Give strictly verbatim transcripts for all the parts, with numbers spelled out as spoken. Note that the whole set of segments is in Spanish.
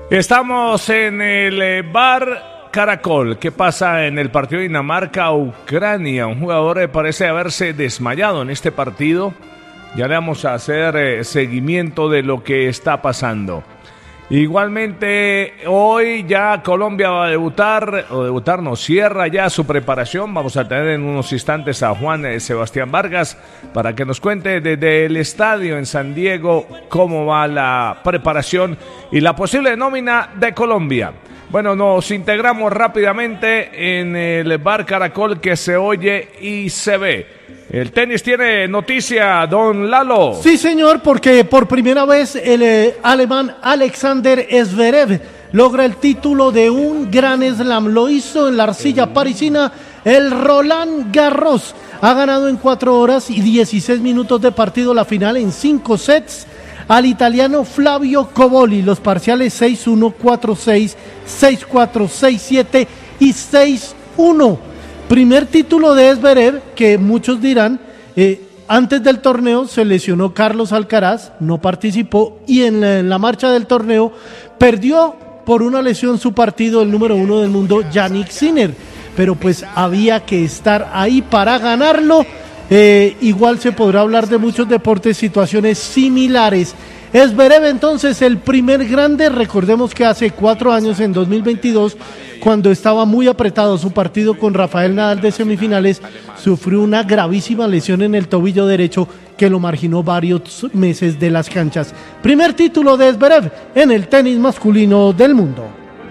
Estamos en el eh, bar Caracol. ¿Qué pasa en el partido de Dinamarca-Ucrania? Un jugador eh, parece haberse desmayado en este partido. Ya le vamos a hacer eh, seguimiento de lo que está pasando. Igualmente, hoy ya Colombia va a debutar, o debutar no, cierra ya su preparación. Vamos a tener en unos instantes a Juan eh, Sebastián Vargas para que nos cuente desde el estadio en San Diego cómo va la preparación y la posible nómina de Colombia. Bueno, nos integramos rápidamente en el bar Caracol que se oye y se ve. El tenis tiene noticia, don Lalo. Sí, señor, porque por primera vez el eh, alemán Alexander Zverev logra el título de un Gran Slam. Lo hizo en la arcilla parisina, el Roland Garros. Ha ganado en cuatro horas y dieciséis minutos de partido la final en cinco sets al italiano Flavio Cobolli. Los parciales seis uno, cuatro seis, seis cuatro, seis siete y seis uno. Primer título de Zverev, que muchos dirán, eh, antes del torneo se lesionó Carlos Alcaraz, no participó, y en la, en la marcha del torneo perdió por una lesión su partido el número uno del mundo, Jannik Sinner, pero pues había que estar ahí para ganarlo. Eh, igual se podrá hablar de muchos deportes, situaciones similares. Zverev entonces el primer grande. Recordemos que hace cuatro años, en dos mil veintidós, cuando estaba muy apretado su partido con Rafael Nadal de semifinales, sufrió una gravísima lesión en el tobillo derecho que lo marginó varios meses de las canchas. Primer título de Zverev en el tenis masculino del mundo.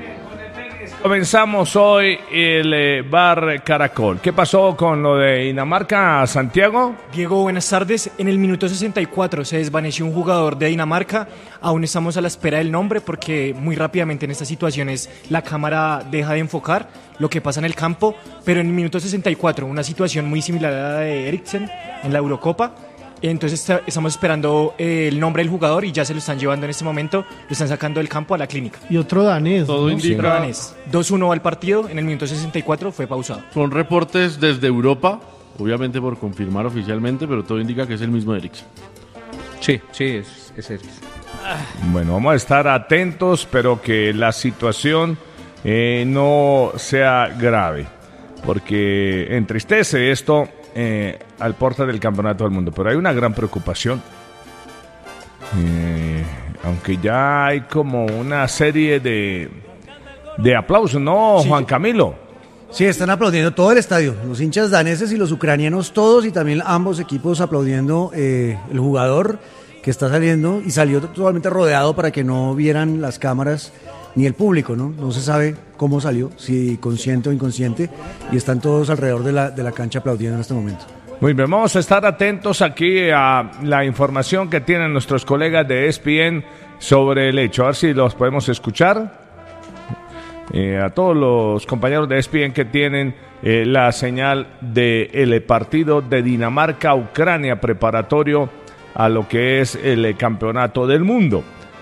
Comenzamos hoy el eh, bar Caracol. ¿Qué pasó con lo de Dinamarca, Santiago? Diego, buenas tardes. En el minuto sesenta y cuatro se desvaneció un jugador de Dinamarca. Aún estamos a la espera del nombre porque muy rápidamente en estas situaciones la cámara deja de enfocar lo que pasa en el campo. Pero en el minuto sesenta y cuatro, una situación muy similar a la de Eriksen en la Eurocopa. Entonces está, estamos esperando eh, el nombre del jugador y ya se lo están llevando en este momento, lo están sacando del campo a la clínica. Y otro danés. Todo ¿no? indica... Otro danés. dos uno al partido, en el minuto sesenta y cuatro fue pausado. Son reportes desde Europa, obviamente por confirmar oficialmente, pero todo indica que es el mismo Eriksen. Sí, sí, es, es Eriksen. Bueno, vamos a estar atentos, pero que la situación eh, no sea grave, porque entristece esto eh, al porta del campeonato del mundo, pero hay una gran preocupación, eh, aunque ya hay como una serie de, de aplausos, ¿no, sí, Juan Camilo? Sí, están aplaudiendo todo el estadio, los hinchas daneses y los ucranianos todos, y también ambos equipos aplaudiendo eh, el jugador que está saliendo, y salió totalmente rodeado para que no vieran las cámaras ni el público, ¿no? No se sabe cómo salió, si consciente o inconsciente, y están todos alrededor de la, de la cancha aplaudiendo en este momento. Muy bien, vamos a estar atentos aquí a la información que tienen nuestros colegas de E S P N sobre el hecho, a ver si los podemos escuchar. Eh, a todos los compañeros de E S P N que tienen eh, la señal del partido de Dinamarca-Ucrania preparatorio a lo que es el campeonato del mundo.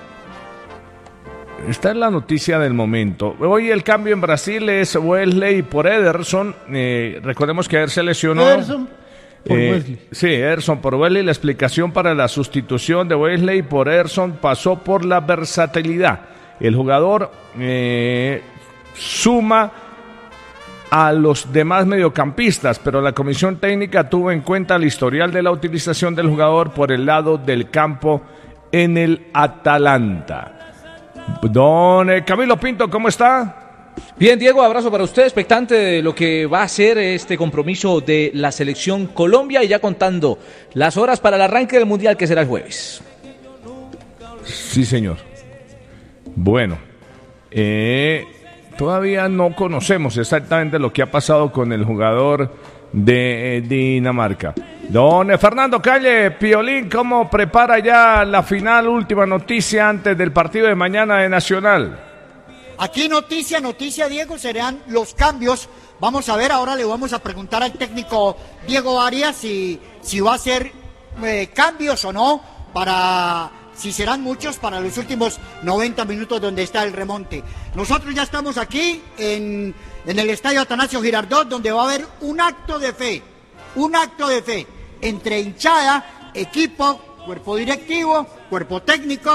Esta es la noticia del momento. Hoy el cambio en Brasil es Wesley por Ederson. Eh, recordemos que ayer se lesionó. Ederson por eh, Wesley. Sí, Ederson por Wesley. La explicación para la sustitución de Wesley por Ederson pasó por la versatilidad. El jugador eh, suma a los demás mediocampistas, pero la comisión técnica tuvo en cuenta el historial de la utilización del jugador por el lado del campo en el Atalanta. Don Camilo Pinto, ¿cómo está? Bien, Diego, abrazo para usted, expectante de lo que va a ser este compromiso de la selección Colombia, y ya contando las horas para el arranque del Mundial, que será el jueves. Sí, señor. Bueno, eh, todavía no conocemos exactamente lo que ha pasado con el jugador de eh, Dinamarca. Don Fernando Calle, Piolín, ¿cómo prepara ya la final? Última noticia antes del partido de mañana de Nacional. Aquí noticia, noticia, Diego, serán los cambios. Vamos a ver, ahora le vamos a preguntar al técnico Diego Arias si, si va a hacer eh, cambios o no, para si serán muchos para los últimos noventa minutos donde está el remonte. Nosotros ya estamos aquí en, en el estadio Atanasio Girardot, donde va a haber un acto de fe, un acto de fe entre hinchada, equipo, cuerpo directivo, cuerpo técnico,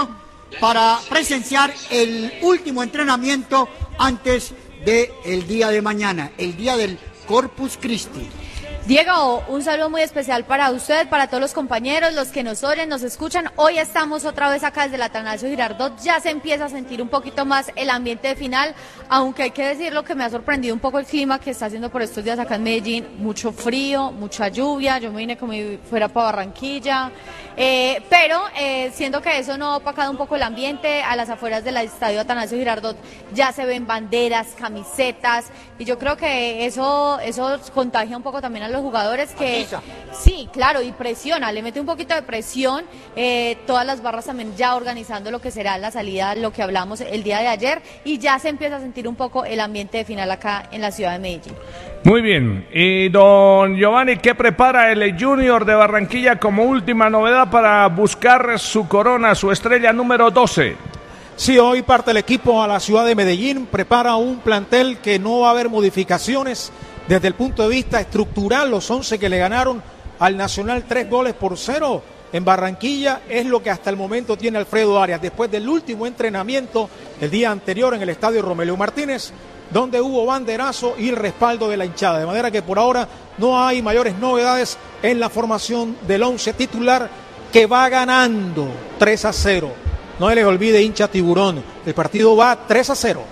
para presenciar el último entrenamiento antes del día de mañana, el día del Corpus Christi. Diego, un saludo muy especial para usted, para todos los compañeros, los que nos oyen, nos escuchan. Hoy estamos otra vez acá desde el Atanasio Girardot, ya se empieza a sentir un poquito más el ambiente de final, aunque hay que decirlo que me ha sorprendido un poco el clima que está haciendo por estos días acá en Medellín, mucho frío, mucha lluvia, yo me vine como si fuera para Barranquilla, eh, pero eh, siendo que eso no ha opacado un poco el ambiente, a las afueras del estadio Atanasio Girardot ya se ven banderas, camisetas, y yo creo que eso, eso contagia un poco también a los jugadores que sí, claro, y presiona, le mete un poquito de presión, eh, todas las barras también ya organizando lo que será la salida, lo que hablamos el día de ayer, y ya se empieza a sentir un poco el ambiente de final acá en la ciudad de Medellín. Muy bien, y don Giovanni, ¿qué prepara el Junior de Barranquilla como última novedad para buscar su corona, su estrella número doce? Sí, hoy parte el equipo a la ciudad de Medellín, prepara un plantel que no va a haber modificaciones desde el punto de vista estructural. Los once que le ganaron al Nacional tres goles por cero en Barranquilla es lo que hasta el momento tiene Alfredo Arias, después del último entrenamiento el día anterior en el estadio Romelio Martínez, donde hubo banderazo y el respaldo de la hinchada, de manera que por ahora no hay mayores novedades en la formación del once titular, que va ganando tres a cero. No se les olvide, hincha tiburón, el partido va tres a cero.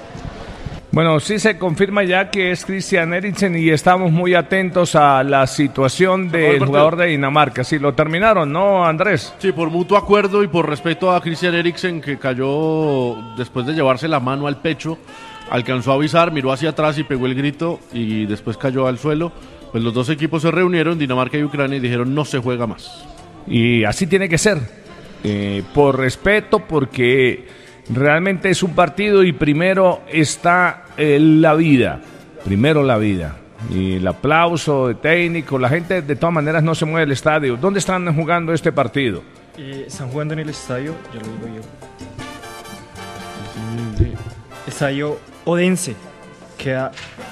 Bueno, sí se confirma ya que es Christian Eriksen y estamos muy atentos a la situación del jugador de Dinamarca. Sí, lo terminaron, ¿no, Andrés? Sí, por mutuo acuerdo y por respeto a Christian Eriksen, que cayó después de llevarse la mano al pecho, alcanzó a avisar, miró hacia atrás y pegó el grito y después cayó al suelo. Pues los dos equipos se reunieron, Dinamarca y Ucrania, y dijeron no se juega más. Y así tiene que ser, eh, por respeto, porque realmente es un partido y primero está eh, la vida, primero la vida. Y el aplauso de técnico, la gente de todas maneras no se mueve del estadio. ¿Dónde están jugando este partido? Eh, están jugando en el estadio, ya lo digo yo. Estadio Odense, queda...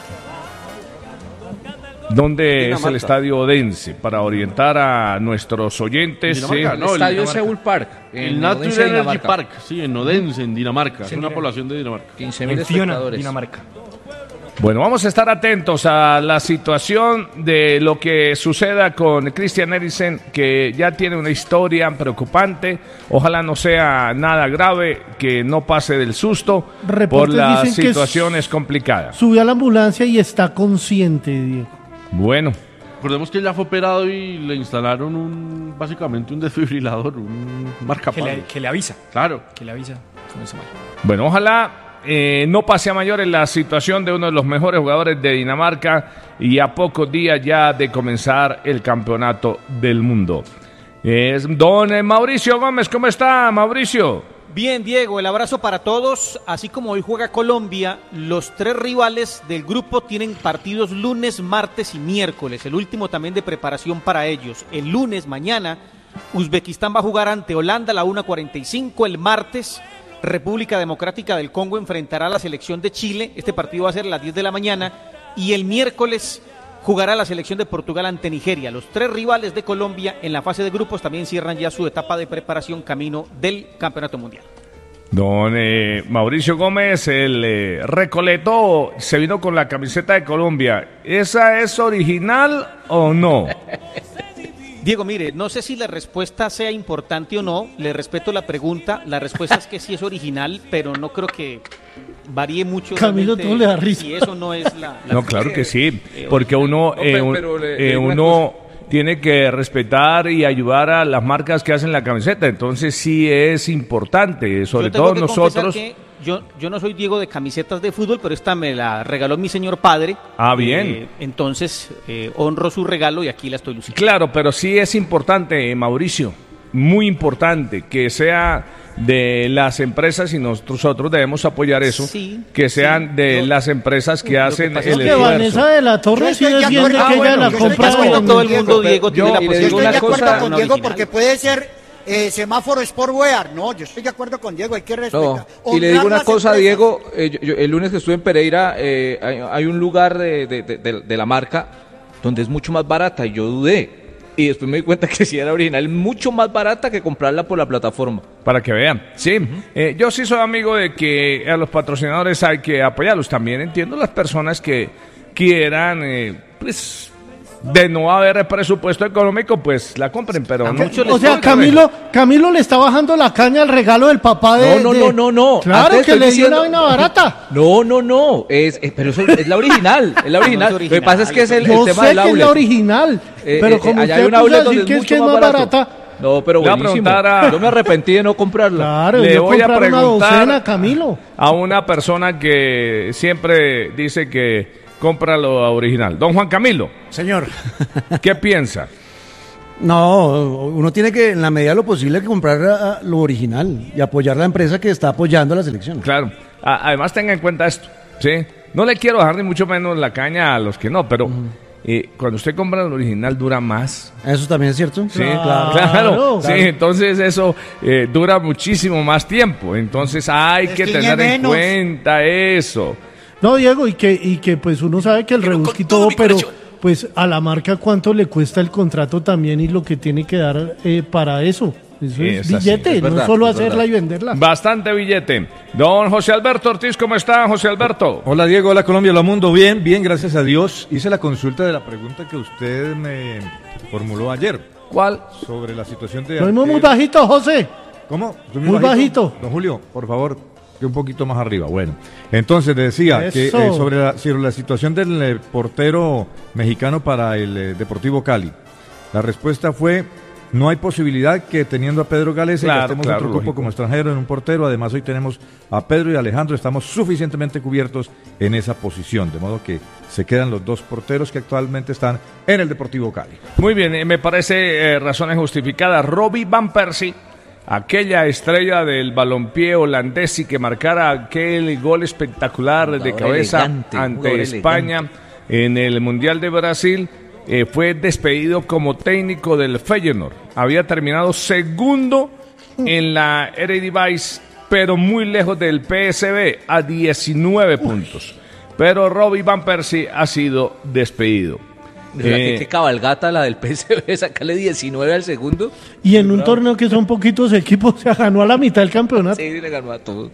¿Dónde Dinamarca es el estadio Odense? Para orientar a nuestros oyentes. Sí. No, el estadio es Seoul Park. El Natural Energy Park, sí, en Odense, en Dinamarca. Sí, es una población de Dinamarca. quince mil espectadores. Dinamarca. Bueno, vamos a estar atentos a la situación de lo que suceda con Christian Eriksen, que ya tiene una historia preocupante. Ojalá no sea nada grave, que no pase del susto. Reportes por las situaciones complicadas. Subió a la ambulancia y está consciente, Diego. Bueno. Recordemos que ya fue operado y le instalaron un básicamente un desfibrilador, un marcapasos. Que le, que le avisa. Claro. Que le avisa. Bueno, ojalá eh, no pase a mayores la situación de uno de los mejores jugadores de Dinamarca y a pocos días ya de comenzar el campeonato del mundo. Es don Mauricio Gómez, ¿cómo está, Mauricio? Bien, Diego, el abrazo para todos. Así como hoy juega Colombia, los tres rivales del grupo tienen partidos lunes, martes y miércoles. El último también de preparación para ellos. El lunes, mañana, Uzbekistán va a jugar ante Holanda a la una cuarenta y cinco. El martes, República Democrática del Congo enfrentará a la selección de Chile. Este partido va a ser a las diez de la mañana. Y el miércoles jugará la selección de Portugal ante Nigeria. Los tres rivales de Colombia en la fase de grupos también cierran ya su etapa de preparación camino del Campeonato Mundial. Don eh, Mauricio Gómez, el eh, Recoleto, se vino con la camiseta de Colombia. ¿Esa es original o no? Diego, mire, no sé si la respuesta sea importante o no, le respeto la pregunta, la respuesta es que sí es original, pero no creo que varíe mucho. Camilo, tú le das risa. Si eso no es la... la no, claro que sí, porque uno, no, pero, eh, pero le, eh, uno tiene que respetar y ayudar a las marcas que hacen la camiseta, entonces sí es importante, sobre todo nosotros... Que yo, yo no soy Diego de camisetas de fútbol, pero esta me la regaló mi señor padre. Ah, bien. Eh, entonces eh, honro su regalo y aquí la estoy luciendo. Claro, pero sí es importante, Mauricio, muy importante que sea de las empresas y nosotros debemos apoyar eso, sí, que sean sí. de yo, las empresas que hacen el esfuerzo. Que Vanessa de la Torre sí defiende ah, que bueno, ella la compra. Todo el mundo, Diego, yo, tiene la yo estoy de acuerdo cosa con Diego porque puede ser eh, semáforo Sportwear. No, yo estoy de acuerdo con Diego, hay que respetar. No. Y le digo una cosa, empresas. Diego, eh, yo, yo, el lunes que estuve en Pereira, eh, hay, hay un lugar de, de, de, de, de la marca donde es mucho más barata y yo dudé. y después me di cuenta que sí era original, mucho más barata que comprarla por la plataforma. Para que vean, sí. Uh-huh. Eh, yo sí soy amigo de que a los patrocinadores hay que apoyarlos. También entiendo las personas que quieran, eh, pues, de no haber presupuesto económico, pues la compren, pero no. O sea, Camilo, Camilo le está bajando la caña al regalo del papá de... No, no, de... no, no, no. Claro, Antes que le dio diciendo... una vaina barata. No, no, no. Es, es, pero eso es la original. Es la original. No es original. Lo que pasa es que es el, Yo el tema sé del que outlet. es la original, eh, pero eh, como allá usted hay un outlet puso donde decir es que es mucho que es más más barato. barata... No, pero Le voy a buenísimo. preguntar a- Yo me arrepentí de no comprarla. Claro, Le yo voy a comprar una preguntar docena, Camilo. a una persona que siempre dice que compra lo original. Don Juan Camilo, Señor. ¿qué piensa? No, uno tiene que, en la medida de lo posible, que comprar ah, lo original y apoyar la empresa que está apoyando a la selección. Claro. A- además, tenga en cuenta esto, ¿sí? No le quiero bajar ni mucho menos la caña a los que no, pero eh, cuando usted compra el original dura más. Eso también es cierto. Sí, Claro, claro. claro. Sí, entonces eso eh, dura muchísimo más tiempo. Entonces hay que Destiñe tener en menos. cuenta eso. No, Diego, y que, y que pues uno sabe que el rebusque y todo, pero pues a la marca cuánto le cuesta el contrato también y lo que tiene que dar eh, para eso. Eso Sí, es es así, billete, es no verdad, solo es hacerla verdad. y venderla. Bastante billete. Don José Alberto Ortiz, ¿cómo está, José Alberto? Hola Diego, hola Colombia, hola mundo, bien, bien, gracias a Dios. Hice la consulta de la pregunta que usted me formuló ayer ¿Cuál? sobre la situación de... Lo mismo muy Arquero. bajito, José. ¿Cómo? ¿Estoy Muy bajito. Don Julio, por favor, que un poquito más arriba. Bueno, entonces decía que Eso. eh, sobre, la, sobre la situación del eh, portero mexicano para el eh, Deportivo Cali. La respuesta fue... No hay posibilidad que teniendo a Pedro Gales Claro, gastemos claro, otro cupo lógico. como extranjero en un portero. Además, hoy tenemos a Pedro y Alejandro. Estamos suficientemente cubiertos en esa posición. De modo que se quedan los dos porteros que actualmente están en el Deportivo Cali. Muy bien, eh, me parece eh, razones justificadas. Robbie Van Persie, aquella estrella del balompié holandés y que marcara aquel gol espectacular de Jugador cabeza elegante, ante jugador España en el Mundial de Brasil, eh, fue despedido como técnico del Feyenoord. Había terminado segundo en la Eredivisie, pero muy lejos del P S V, a diecinueve puntos. Pero Robbie Van Persie ha sido despedido. De verdad, Eh, que qué cabalgata la del P S V, sacarle diecinueve al segundo. Y en un torneo que son poquitos equipos, se ganó a la mitad del campeonato. Sí, le ganó a todos.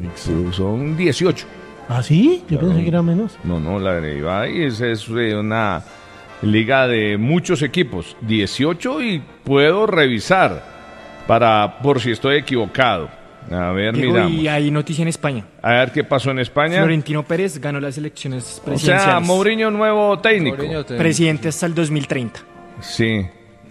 Son dieciocho. ¿Ah, sí? Yo pensé que era menos. No, no, la Eredivisie es, es eh, una liga de muchos equipos, dieciocho, y puedo revisar para por si estoy equivocado. A ver, Diego, miramos. y hay noticia en España. A ver qué pasó en España. Florentino Pérez ganó las elecciones O presidenciales. sea, Mourinho nuevo técnico. Mourinho te- Presidente hasta el dos mil treinta. Sí.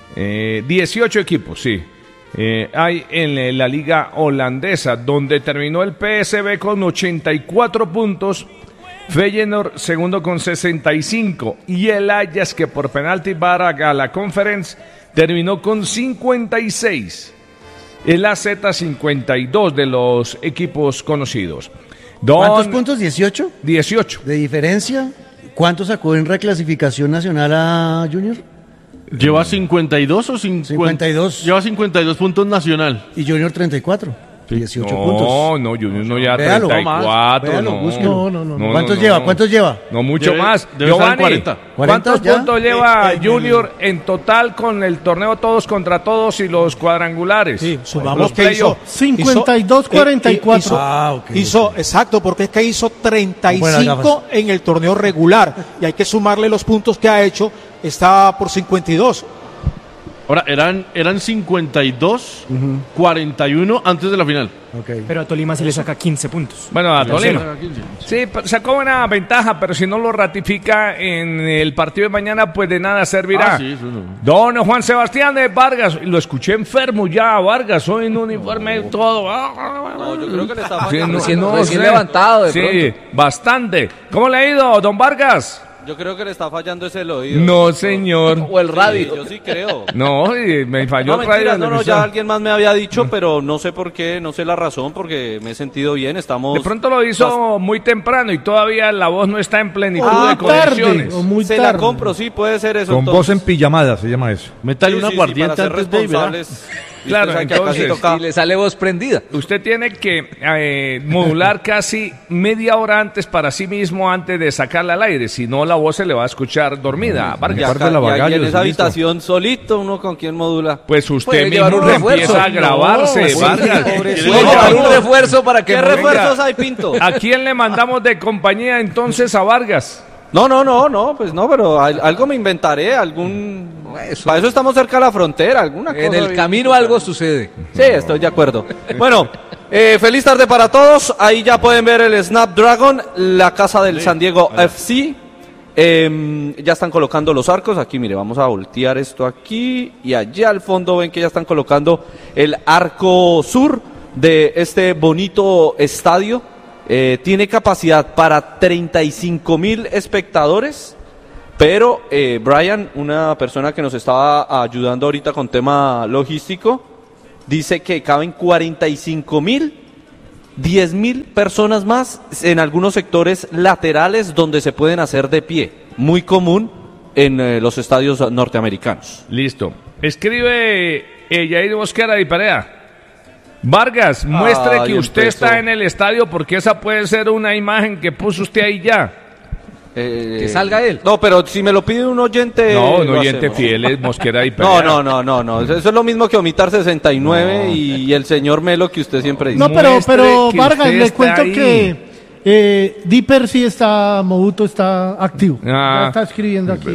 Eh, dieciocho equipos, sí. Eh, hay en eh, la liga holandesa, donde terminó el P S V con ochenta y cuatro puntos, Feyenoord segundo con sesenta y cinco, y el Ajax, que por penalti va a la Conference, terminó con cincuenta y seis. El A Z cincuenta y dos de los equipos conocidos. Don- ¿Cuántos puntos? ¿dieciocho? dieciocho. ¿De diferencia? ¿Cuánto sacó en reclasificación nacional a Junior? ¿Lleva cincuenta y dos o cincuenta? cincuenta y dos. Lleva cincuenta y dos puntos nacional. Y Junior treinta y cuatro. dieciocho no, puntos. no, Junior no lleva Véalo, treinta y cuatro. véalo, no. búsquelo. No, no, no. ¿Cuántos no, lleva? no. ¿Cuántos lleva? No, mucho Debe- más. debe estar en Giovanni, cuarenta. ¿cuántos ¿cuarenta ya? puntos lleva Eh, eh, Junior en total con el torneo todos contra todos y los cuadrangulares? Sí, Los sumamos que playoff. hizo cincuenta y dos, cuarenta y cuatro. Hizo, Ah, ok, hizo- ok. exacto, porque es que hizo treinta y Buenas cinco en el torneo regular y hay que sumarle los puntos que ha hecho, está por cincuenta y dos. Ahora, eran, eran cincuenta y dos, cuarenta y uno antes de la final. Ok. Pero a Tolima se le saca quince puntos. Bueno, a Sí, Tolima. sí. Sí, pero sacó buena ventaja, pero si no lo ratifica en el partido de mañana, pues de nada servirá. Ah, sí, eso no. Don Juan Sebastián de Vargas, lo escuché enfermo ya, Vargas, hoy en uniforme y todo. No, yo creo que le está Sí, fallando. Recién- recién levantado de sí, pronto. bastante. ¿Cómo le ha ido, don Vargas? Yo creo que le está fallando ese el oído. No, señor. O el radio. Sí, yo sí creo. No, y me falló No, el mentira, radio. no, no, emisor. ya alguien más me había dicho, pero no sé por qué, no sé la razón, porque me he sentido bien, estamos... De pronto lo hizo muy temprano y todavía la voz no está en plenitud Ah, de tarde, condiciones. o muy Se tarde. la compro, sí, puede ser eso. Con voz en entonces. pijamada se llama eso. Métale Sí, una sí, sí, aguardiente para ser antes de, ¿verdad? responsables. Claro, usted sabe que acá sí entonces, toca- Y le sale voz prendida. usted tiene que eh, modular casi media hora antes para sí mismo antes de sacarla al aire, si no la voz se le va a escuchar dormida. Y, Vargas. Aparte acá- la y ahí Bagallo, en esa listo. habitación solito, uno con quién modula. Pues usted Puede llevar mismo un refuerzo. empieza a grabarse, No, sí, Vargas. pobrecito. Puede llevar un refuerzo para que ¿Qué no venga. refuerzos hay, Pinto? ¿A quién le mandamos de compañía entonces a Vargas? No, no, no, no, pues no, pero al- algo me inventaré, algún... Para eso estamos cerca de la frontera, alguna cosa. En el bien. camino algo sucede. Sí, estoy de acuerdo. Bueno, eh, feliz tarde para todos. Ahí ya pueden ver el Snapdragon, la casa del San Diego F C. Eh, ya están colocando los arcos. Aquí, mire, vamos a voltear esto aquí. Y allá al fondo ven que ya están colocando el arco sur de este bonito estadio. Eh, tiene capacidad para treinta y cinco mil espectadores. Pero, eh, Brian, una persona que nos estaba ayudando ahorita con tema logístico, dice que caben cuarenta y cinco mil, diez mil personas más en algunos sectores laterales donde se pueden hacer de pie. Muy común en eh, los estadios norteamericanos. Listo. Escribe eh, Yair Mosquera de Perea. Vargas, muestre Ay, que usted empezó. está en el estadio porque esa puede ser una imagen que puso usted ahí ya. Eh, Que salga él. No, pero si me lo pide un oyente... No, un lo oyente hacemos. fiel es Mosquera de No, Perea. no, no, no, no. Eso es lo mismo que omitar sesenta y nueve No. y, y el señor Melo que usted siempre dice. No, pero, Muestre pero que Vargas, usted le está cuento ahí. que eh, Dipper sí está, Mobuto está activo. Ah. Ya está escribiendo aquí.